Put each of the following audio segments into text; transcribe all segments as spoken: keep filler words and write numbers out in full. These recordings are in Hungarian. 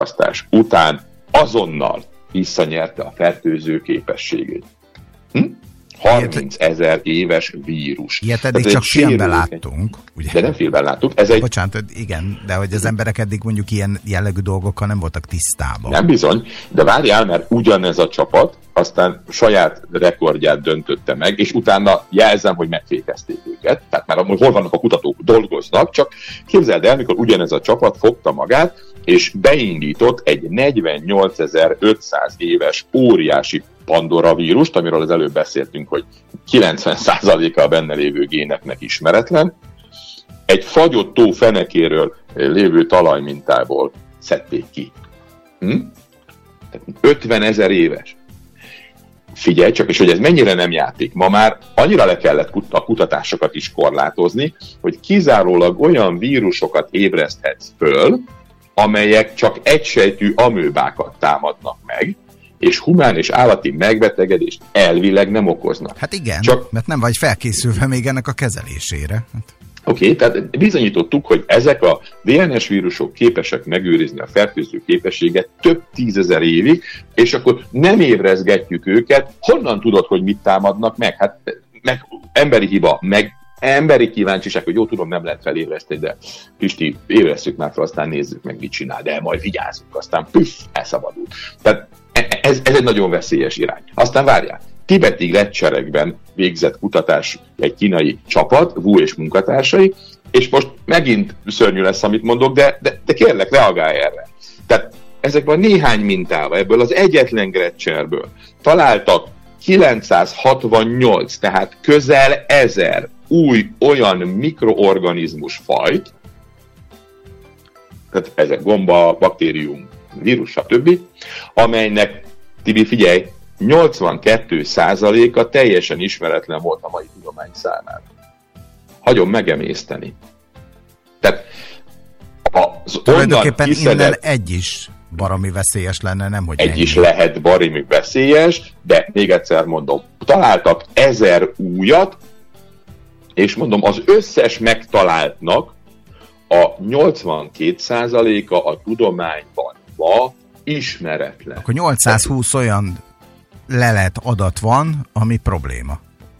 választás után azonnal visszanyerte a fertőző képességét. Hm? harmincezer éves vírus. Ilyet eddig csak filmben láttunk. Ugye? De nem filmben láttuk. Ez egy... Bocsánat, igen, de hogy az emberek eddig mondjuk ilyen jellegű dolgokkal nem voltak tisztában. Nem bizony, de várjál, mert ugyanez a csapat aztán saját rekordját döntötte meg, és utána jelzem, hogy megfékezték őket. Tehát már hol vannak a kutatók, dolgoznak, csak képzeld el, mikor ugyanez a csapat fogta magát, és beindított egy negyvennyolcezer-ötszáz éves óriási Pandora vírust, amiről az előbb beszéltünk, hogy kilencven százaléka a benne lévő géneknek ismeretlen. Egy fagyott tó fenekéről lévő talajmintából szedték ki. Hm? ötvenezer éves. Figyelj csak, és hogy ez mennyire nem játék. Ma már annyira le kellett a kutatásokat is korlátozni, hogy kizárólag olyan vírusokat ébreszthetsz föl, amelyek csak egysejtű amőbákat támadnak meg, és humán és állati megbetegedést elvileg nem okoznak. Hát igen, csak... mert nem vagy felkészülve még ennek a kezelésére. Hát... Oké, okay, tehát bizonyítottuk, hogy ezek a dé en es vírusok képesek megőrizni a fertőző képességet több tízezer évig, és akkor nem ébrezgetjük őket. Honnan tudod, hogy mit támadnak meg? Hát meg emberi hiba, meg emberi kíváncsiság, hogy jó, tudom, nem lehet felébreszteni, de Pisti, ébresztjük már fel, aztán nézzük meg, mit csinál, de majd vigyázzunk, aztán püff, elszabadult. Tehát ez, ez egy nagyon veszélyes irány. Aztán várjál, tibeti gleccserekben végzett kutatás egy kínai csapat, Wu és munkatársai, és most megint szörnyű lesz, amit mondok, de, de, de kérlek, reagálj erre. Tehát ezekben néhány mintával, ebből az egyetlen gleccserből találtak kilencszázhatvannyolc, tehát közel ezer új olyan mikroorganizmus fajt, tehát ezek gomba, baktérium, vírus, stb., amelynek, Tibi, figyelj, nyolcvankettő százaléka teljesen ismeretlen volt a mai tudomány számára. Hagyom megemészteni. Tehát az tulajdonképpen kiszedett, innen egy is baromi veszélyes lenne, nem hogy Egy ennyi. is lehet baromi veszélyes, de még egyszer mondom, találtak ezer újat, és mondom, az összes megtaláltnak a nyolcvankét százaléka a tudományban ma ismeretlen. Akkor nyolcszázhúsz olyan lelet adat van, ami probléma.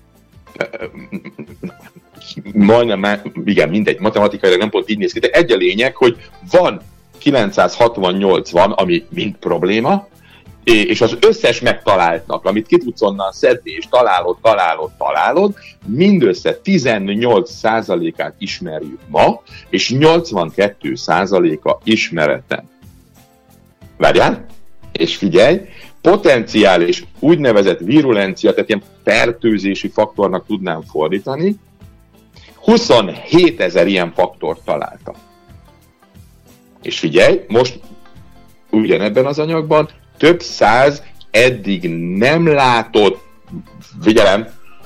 Majdnem, igen, mindegy, matematikailag nem pont így néz ki, de egy a lényeg, hogy van kilencszázhatvannyolc van, ami mind probléma, és az összes megtaláltnak, amit ki tudsz onnan szedni, és találod, találod, találod, mindössze tizennyolc százalékát ismerjük ma, és nyolcvankettő százaléka ismeretlen. Várjál, és figyelj, potenciális úgynevezett virulencia, tehát ilyen fertőzési faktornak tudnám fordítani, huszonhétezer ilyen faktort találtak. És figyelj, most ugyanebben az anyagban több száz eddig nem látott, figyelem,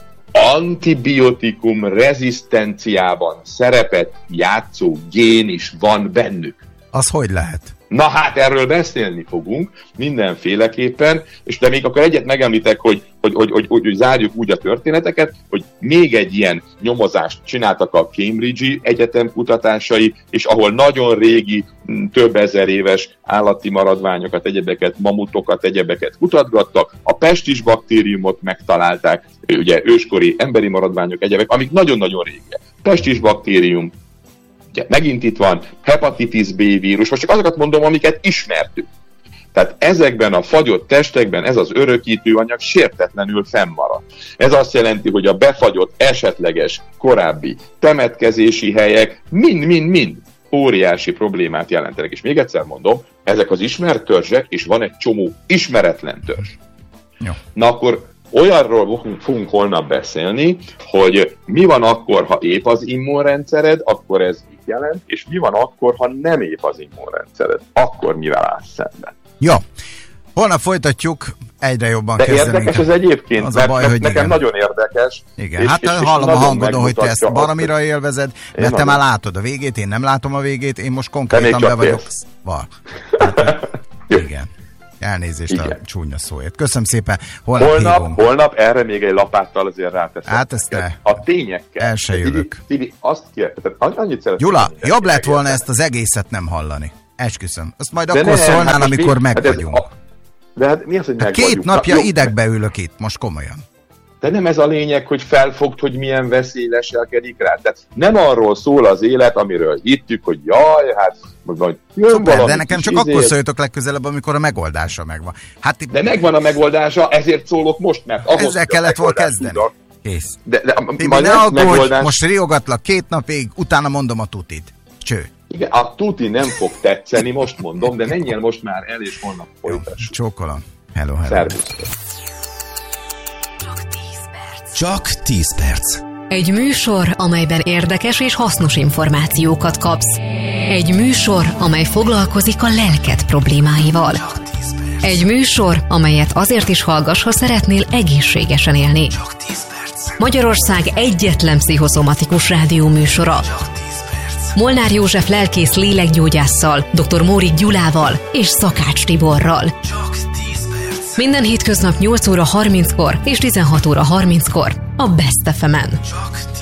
antibiotikum rezisztenciában szerepet játszó gén is van bennük. Az hogy lehet? Na hát erről beszélni fogunk mindenféleképpen, és de még akkor egyet megemlítek, hogy, hogy, hogy, hogy, hogy, hogy zárjuk úgy a történeteket, hogy még egy ilyen nyomozást csináltak a Cambridge-i egyetem kutatásai, és ahol nagyon régi, több ezer éves állati maradványokat, egyebeket, mamutokat, egyebeket kutatgattak, a pestis baktériumot megtalálták, ugye őskori emberi maradványok, egyebek, amik nagyon-nagyon régiek. Pestis baktérium, ugye, megint itt van hepatitis B vírus, most csak azokat mondom, amiket ismertük. Tehát ezekben a fagyott testekben ez az örökítő anyag sértetlenül fennmaradt. Ez azt jelenti, hogy a befagyott esetleges korábbi temetkezési helyek mind-mind-mind óriási problémát jelentenek. És még egyszer mondom, ezek az ismert törzsek, és van egy csomó ismeretlen törzs. Jó. Na akkor olyanról fogunk holnap beszélni, hogy mi van akkor, ha épp az immunrendszered, akkor ez mit jelent, és mi van akkor, ha nem épp az immunrendszered, akkor mivel állsz szemben. Jó, holnap folytatjuk, egyre jobban de kezdenek. De érdekes ez egyébként, az mert, a baj, mert hogy nekem igen. nagyon érdekes. Igen, és, hát és, és hallom a hangodon, hogy te ezt baromira azt, élvezed, mert nagyon. te már látod a végét, én nem látom a végét, én most konkrétan be vagyok. Val. Hát, igen. Elnézést igen. A csúnya szóért. Köszönöm szépen. Holnap, holnap, holnap erre még egy lapáttal azért ráteszem. Hát ezt te. A tényekkel. El se jövök. Tibi, azt kérte, annyit szeretném. Gyula, jobb lett volna ezt az egészet nem hallani. esküszöm. Azt majd de akkor nem, szólnál, hát amikor mi, meg hát vagyunk. A, de hát mi az, hogy meg Két vagyunk? napja idegbe ülök itt, most komolyan. De nem ez a lényeg, hogy felfogd, hogy milyen veszély leselkedik rá. Tehát nem arról szól az élet, amiről hittük, hogy jaj, hát majd jön Szuper, de nekem csak izé... akkor szóljatok legközelebb, amikor a megoldása megvan. Hát itt... De megvan a megoldása, ezért szólok most, mert ahhoz, ezzel kellett volna kezdeni. Tudok. Kész. De, de, majd ne aggódj, megoldás... most riogatlak két napig, utána mondom a tutit. Cső. Igen, a tuti nem fog tetszeni, most mondom, de menjél most már el, és holnap folytass. Csókolom. Hello, hello. Szervusz. Csak tíz perc. Egy műsor, amelyben érdekes és hasznos információkat kapsz. Egy műsor, amely foglalkozik a lelked problémáival. Egy műsor, amelyet azért is hallgass, ha szeretnél egészségesen élni. Csak tíz perc. Magyarország egyetlen pszichoszomatikus rádióműsora. Molnár József lelkész lélekgyógyásszal, dr. Mórik Gyulával és Szakács Tiborral. Csak tíz perc. Minden hétköznap nyolc óra harminckor és tizenhat óra harminckor a Best ef emen. Csak